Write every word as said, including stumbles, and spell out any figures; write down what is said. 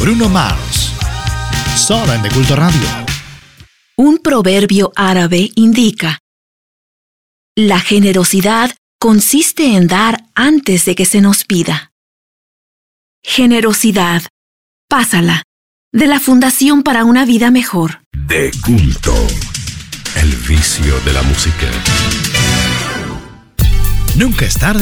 Bruno Mars. Solo en De Culto Radio. Un proverbio árabe indica: la generosidad consiste en dar antes de que se nos pida. Generosidad. Pásala. De la Fundación para una Vida Mejor. De Culto. El vicio de la música. Nunca es tarde